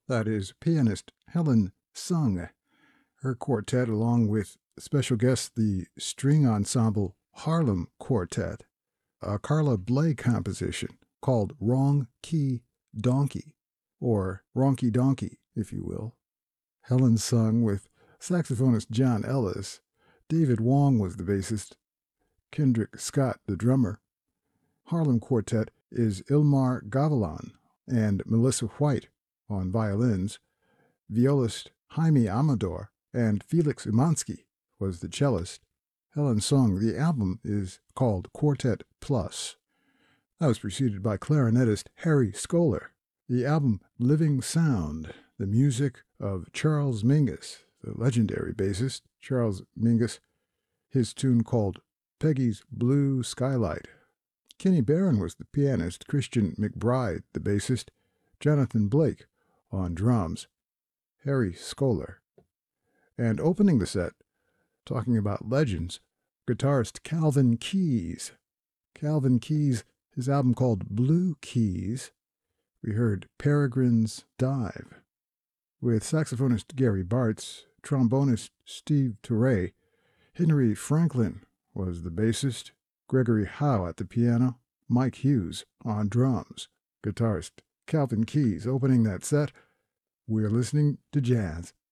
That is pianist Helen Sung. Her quartet, along with special guest the string ensemble Harlem Quartet, a Carla Bley composition called Wrong Key Donkey, or Ronky Donkey, if you will. Helen Sung with saxophonist John Ellis. David Wong was the bassist, Kendrick Scott the drummer. Harlem Quartet is Ilmar Gavilan and Melissa White on violins. Violist Jaime Amador and Felix Umansky was the cellist. Helen Sung, the album is called Quartet Plus. That was preceded by clarinetist Harry Scholar. The album Living Sound, the music of Charles Mingus, the legendary bassist Charles Mingus, his tune called Peggy's Blue Skylight. Kenny Barron was the pianist, Christian McBride the bassist, Jonathan Blake on drums, Harry Scholar. And opening the set, talking about legends, guitarist Calvin Keys. Calvin Keys, his album called Blue Keys. We heard Peregrine's Dive. With saxophonist Gary Bartz, trombonist Steve Turre, Henry Franklin was the bassist, Gregory Howe at the piano, Mike Hughes on drums, guitarist Calvin Keys opening that set. We're listening to jazz.